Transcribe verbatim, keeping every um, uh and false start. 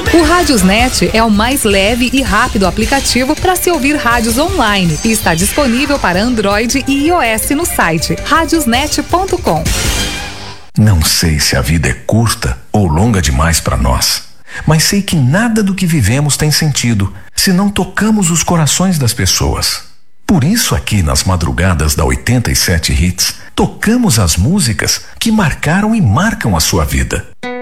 O Radiosnet é o mais leve e rápido aplicativo para se ouvir rádios online e está disponível para Android e iOS no site radiosnet ponto com. Não sei se a vida é curta ou longa demais para nós, mas sei que nada do que vivemos tem sentido se não tocamos os corações das pessoas. Por isso, aqui nas madrugadas da oitenta e sete Hits, tocamos as músicas que marcaram e marcam a sua vida.